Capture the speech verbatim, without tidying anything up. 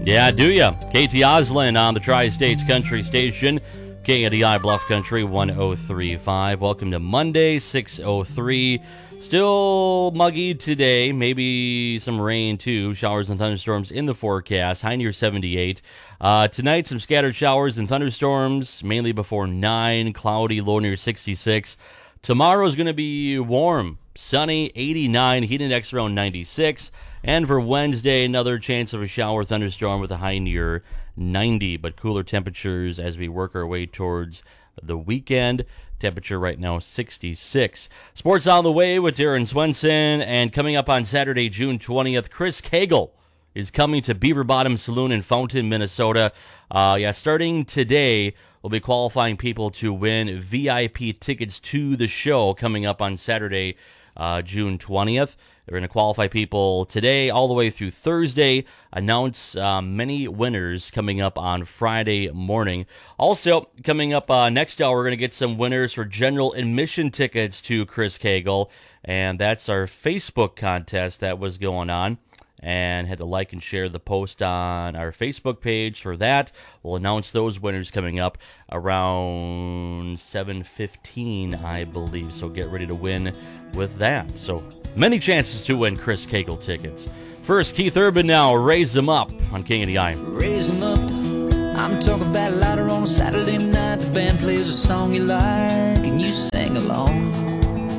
Yeah, do ya? Katie Oslin on the Tri-States Country Station, K A D I Bluff Country one oh three point five. Welcome to Monday, six oh three. Still muggy today, maybe some rain too. Showers and thunderstorms in the forecast. High near seventy-eight. Uh, tonight, some scattered showers and thunderstorms, mainly before nine. Cloudy, low near sixty-six. Tomorrow's going to be warm, sunny, eighty-nine. Heat index around ninety-six. And for Wednesday, another chance of a shower thunderstorm with a high near ninety. But cooler temperatures as we work our way towards the weekend. Temperature right now sixty-six. Sports on the way with Darren Swenson. And coming up on Saturday, June twentieth, Chris Cagle is coming to Beaver Bottom Saloon in Fountain, Minnesota. Uh, yeah, starting today, we'll be qualifying people to win V I P tickets to the show coming up on Saturday, uh, June twentieth. They're going to qualify people today all the way through Thursday, announce uh, many winners coming up on Friday morning. Also, coming up uh, next hour, we're going to get some winners for general admission tickets to Chris Cagle, and that's our Facebook contest that was going on. And had to like and share the post on our Facebook page for that. We'll announce those winners coming up around seven fifteen, I believe. So get ready to win with that. So many chances to win Chris Cagle tickets. First, Keith Urban now, Raise Them Up on King of the I. Raise them up. I'm talking about louder on a Saturday night. The band plays a song you like and you sing along.